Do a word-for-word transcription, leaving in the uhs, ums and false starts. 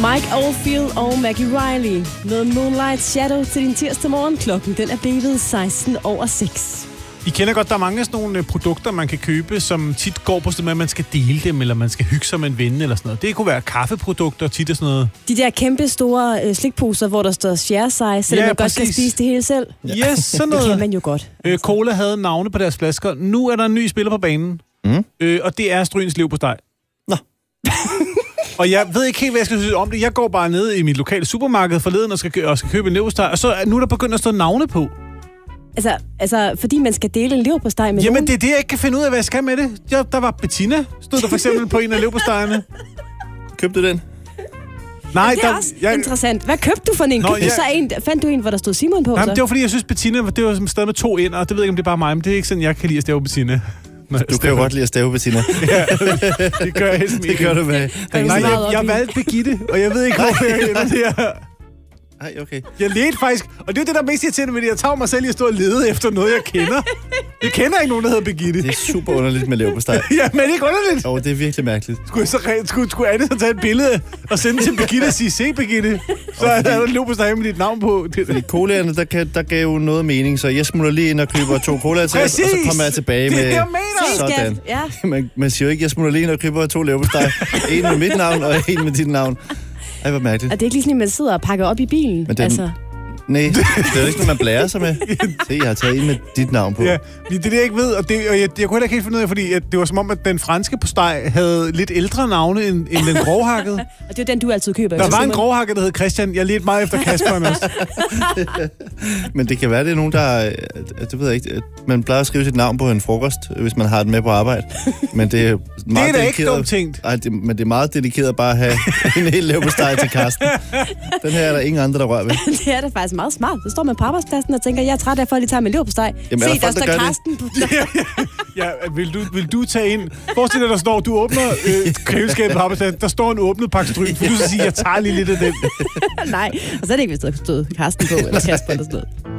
Mike Oldfield og Maggie Riley. Noget Moonlight Shadow til din tirsdag morgen. Klokken den er blevet seksten over seks. I kender godt, der er mange af sådan nogle produkter, man kan købe, som tit går på sådan med, at man skal dele dem, eller man skal hygge sig med en ven, eller sådan noget. Det kunne være kaffeprodukter, tit og sådan noget. De der kæmpe store øh, slikposer, hvor der står share size, selvom Ja, man præcis. godt kan spise det hele selv. Ja. Yes, sådan noget. Det kan man jo godt. Øh, Cola havde navne på deres flasker. Nu er der en ny spiller på banen, Mm. øh, og det er Strygens leverpostej. Nå. Og jeg ved ikke helt, hvad jeg skal synes om det. Jeg går bare ned i mit lokale supermarked forleden og skal, kø- og skal købe en leverpostej, og så er, nu er der begyndt at stå navne på. Altså, altså, fordi man skal dele en leverpostej med Jamen, nogen. det er det, jeg ikke kan finde ud af, hvad jeg skal med det. Jeg, der var Bettina, stod der for eksempel på en af leverpostejerne. Købte du den? Nej, det er der, også jeg, interessant. Hvad købte du for en? Nå, Købte jeg- du så en, fandt du en, hvor der stod Simon på? nej, så? det var fordi, jeg synes, Bettina, det var stadig med to ind, og det ved jeg ikke, om det er bare mig, men det er ikke sådan, jeg kan lide at stave Bettina. Du kan jo godt lide at stave, Bettina. Ja, det gør jeg helst Det gør du med. Ej, Nej, meget jeg, op jeg i. valgte Birgitte, og jeg ved ikke, hvorfor jeg ender der. Nej, okay. Jeg ledte faktisk, og det er det, der er mest irriterende med det. Jeg tager mig selv i at stå og lede efter noget, jeg kender. Jeg kender ikke nogen, der hedder Birgitte. Det er super underligt med leverpostej. Ja, men det er ikke underligt. Jo, det er virkelig mærkeligt. Skulle, jeg så, re- skulle, skulle Anne så tage et billede og sende det til Birgitte og sige, se Birgitte, så er der en leverpostej med dit navn på. Fordi colaerne, der, kan, der gav jo noget mening, så jeg smutter lige ind og køber to colaer til, og Præcis! så kommer jeg tilbage Det er med... det, jeg mener. Se, Sådan. skat. Ja. Man, man siger jo ikke, jeg smutter lige ind og køber to leverpostej. En med mit navn, og en med dit navn. Ej, hvor mærkeligt. Og det er ikke lige sådan, at man sidder og pakker op i bilen. Men den- Altså. Nej, det er jo ikke noget, man blærer sig med. Se, jeg har taget en med dit navn på. Ja, det er det, jeg ikke ved, og, det, og jeg, jeg kunne heller ikke helt finde ud af, fordi at det var som om, at den franske postej havde lidt ældre navne end, end den grovhakkede. Og det er den, du altid køber. Der ikke, var en Simon? grovhakke, der hed Christian. Jeg ledte meget efter Kasperen også. Men det kan være, det er nogen, der... er- Det ved jeg ikke. at Man plejer at skrive sit navn på en frokost, hvis man har den med på arbejde. Men det er meget Det er da ikke dedikeret- dumt tænkt. Ej, det, men det er meget dedikeret bare at have en hel leverpostej til Karsten. Den her er der ingen andre, der rører ved. Det er da faktisk meget smart. Så står man på arbejdspladsen og tænker, jeg er træt af, at folk lige tager min leverpostej. Jamen, er Se, der der folk, der står gør det? Karsten på. Ja, vil du, vil du tage ind? Forestil dig, der står, du åbner øh, køleskabet på arbejdspladsen. Der står en åbnet pakke Stryn. For du så sige, jeg tager lige lidt af den. Nej, og så er det ikke, hvis der stod Karsten på, eller Kasper eller sådan noget.